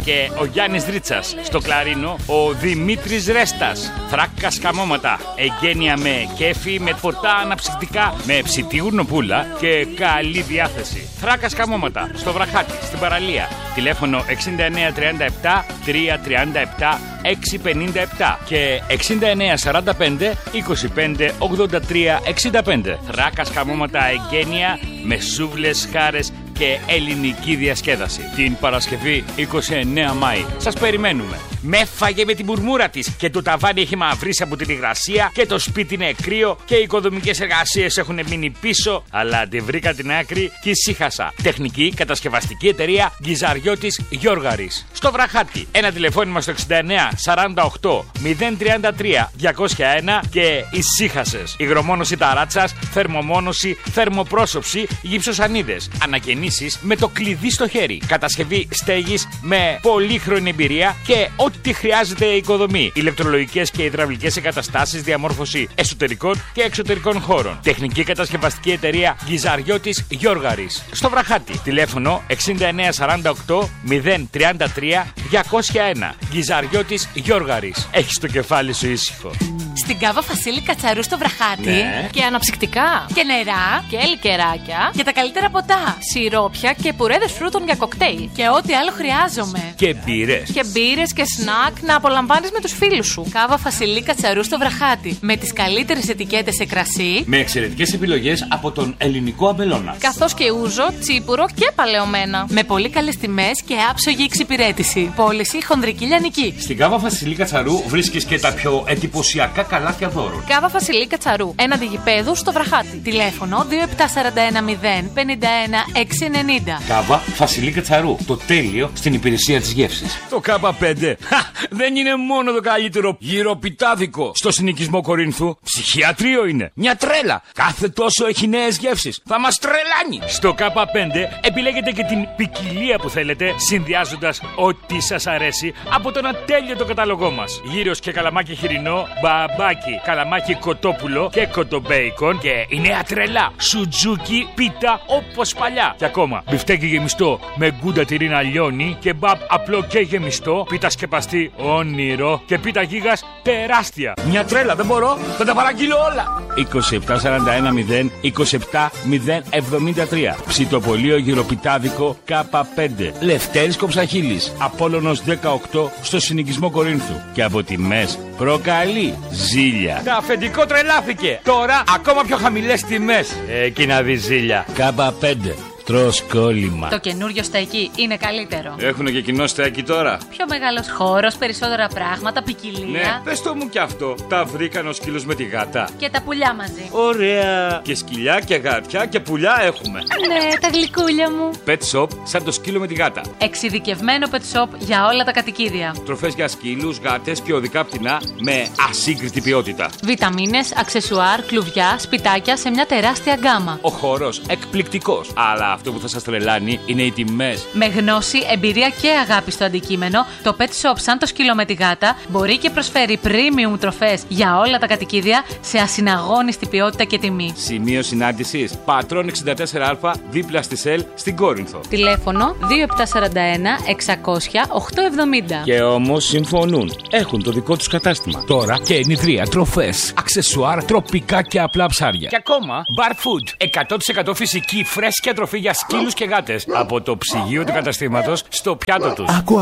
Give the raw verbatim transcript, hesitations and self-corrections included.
και ο Γιάννης Δρίτσας. Στο κλαρίνο ο Δημήτρης Ρέστας. Θράκα σκαμώματα. Εγγένεια με κέφι, με ποτά αναψυκτικά, με ψητιούρνοπούλα και καλή διάθεση. Θράκα σκαμώματα. Στο Βραχάτι, στην παραλία. Τηλέφωνο εξήντα εννέα τριάντα επτά τριακόσια τριάντα επτά εξακόσια πενήντα επτά και εξήντα εννέα σαράντα πέντε είκοσι πέντε ογδόντα τρία εξήντα πέντε. Θράκα σκαμώματα εγγένεια με σούβλες, χάρες και ελληνική διασκέδαση. Την Παρασκευή είκοσι εννέα Μάη. Σας περιμένουμε. Με έφαγε με την μουρμούρα της και το ταβάνι έχει μαυρίσει από την υγρασία και το σπίτι είναι κρύο και οι οικοδομικές εργασίες έχουν μείνει πίσω. Αλλά αντιβρήκα την άκρη και ησύχασα. Τεχνική κατασκευαστική εταιρεία Γκυζαριώτης Γιώργαρης. Στο Βραχάτι. Ένα τηλεφώνημα στο εξήντα εννέα σαράντα οκτώ μηδέν τριάντα τρία διακόσια ένα και ησύχασες. Υγρομόνωση ταράτσας, θερμομόνωση, θερμοπρόσωψη, γυψοσανίδες. Ανακαινήσεις με το κλειδί στο χέρι. Κατασκευή στέγης με πολύχρονη εμπειρία και ό,τι χρειάζεται η οικοδομή. Ηλεκτρολογικές και υδραυλικές εγκαταστάσεις, διαμόρφωση εσωτερικών και εξωτερικών χώρων. Τεχνική κατασκευαστική εταιρεία Γκυζαριώτης Γιώργαρης. Στο Βραχάτι. Τηλέφωνο εξήντα εννέα σαράντα οκτώ μηδέν τριάντα τρία διακόσια ένα. Γκυζαριώτης Γιώργαρης. Έχεις το κεφάλι σου ήσυχο. Στην Κάβα Φασίλη Κατσαρού στο Βραχάτι. Ναι. Και αναψυκτικά. Και νερά. Και λικεράκια. Και τα καλύτερα ποτά. Σιρόπια και πουρέδες φρούτων για κοκτέιλ. Και ό,τι άλλο χρειάζομαι. Και μπύρες. Και μπύρες και σνακ να απολαμβάνεις με τους φίλους σου. Κάβα Φασίλη Κατσαρού στο Βραχάτι. Με τις καλύτερες ετικέτες σε κρασί. Με εξαιρετικές επιλογές από τον ελληνικό αμπελώνα. Καθώς και ούζο, τσίπουρο και παλαιωμένα. Με πολύ καλές τιμές και άψογη εξυπηρέτηση. Πώληση χονδρική λιανική. Στην Κάβα Φασιλή Κατσαρού βρίσκεις και τα πιο εντυπωσιακά καλάθια δώρων. Κάβα Φασιλή Κατσαρού. Έναντι γηπέδου στο Βραχάτι. Τηλέφωνο δύο επτά τέσσερα ένα μηδέν πενήντα ένα εξακόσια ενενήντα. Κάβα Φασιλή Κατσαρού. Το τέλειο στην υπηρεσία της γεύσης. Το Κάβα πέντε. Χα, δεν είναι μόνο το καλύτερο γυροπιτάδικο στο συνοικισμό Κορίνθου. Ψυχιατρίο είναι. Μια τρέλα. Κάθε τόσο έχει νέες γεύσεις. Θα μας τρελάνει. Στο Κάβα πέντε επιλέγετε και την ποικιλία που θέλετε, συνδυάζοντας ό,τι σας αρέσει από τον ατέλειωτο κατάλογό μας. Γύρος και καλαμάκι χοιρινό, μπαμπάκι, καλαμάκι κοτόπουλο και κοτομπέικον και η νέα τρελά σουτζούκι πίτα όπως παλιά. Και ακόμα μπιφτέκι γεμιστό με γκούντα τυρίνα λιώνει, κεμπάπ απλό και γεμιστό, πίτα σκεπαστή όνειρο και πίτα γίγας τεράστια. Μια τρέλα, δεν μπορώ, θα τα παραγγείλω όλα. είκοσι επτά σαράντα ένα μηδέν είκοσι επτά μηδέν εβδομήντα τρία. Ψητοπολείο γυροπιτάδικο Κάπα πέντε. Λευτέρης Κοψαχίλης. Απόλλωνος δεκαοκτώ στο συνοικισμό Κορίνθου. Και από τιμές προκαλεί ζήλια. Τα αφεντικό τρελάθηκε. Τώρα ακόμα πιο χαμηλές τιμές. Εκεί να δει ζήλια. Κάπα πέντε. Τρως κόλλημα. Το καινούριο στέκι είναι καλύτερο. Έχουνε και κοινό στέκι τώρα. Πιο μεγάλος χώρος, περισσότερα πράγματα, ποικιλία. Ναι, πες το μου κι αυτό. Τα βρήκαν ο σκύλος με τη γάτα. Και τα πουλιά μαζί. Ωραία. Και σκυλιά και γάτια και πουλιά έχουμε. Ναι, τα γλυκούλια μου. Pet shop σαν το σκύλο με τη γάτα. Εξειδικευμένο pet shop για όλα τα κατοικίδια. Τροφές για σκύλους, γάτες και οδικά πτηνά με ασύγκριτη ποιότητα. Βιταμίνες, αξεσουάρ, κλουβιά, σπιτάκια σε μια τεράστια γκάμα. Ο χώρος εκπληκτικός. Αλλά αυτό που θα σας τρελάνει είναι οι τιμές. Με γνώση, εμπειρία και αγάπη στο αντικείμενο, το pet shop σαν το σκύλο με τη γάτα μπορεί και προσφέρει premium τροφές για όλα τα κατοικίδια σε ασυναγώνιστη ποιότητα και τιμή. Σημείο συνάντησης Πατρών εξήντα τέσσερα Α δίπλα στη ΣΕΛ στην Κόρινθο. Τηλέφωνο δύο επτά τέσσερα ένα εξακόσια οκτακόσια εβδομήντα. Και όμως συμφωνούν. Έχουν το δικό τους κατάστημα. Τώρα και ενιδρία, τροφές, αξεσουάρ, τροπικά και απλά ψάρια. Και ακόμα bar food. εκατό τοις εκατό φυσική φρέσκια τροφή για σκύλους και γάτες. Από το ψυγείο του καταστήματος στο πιάτο τους.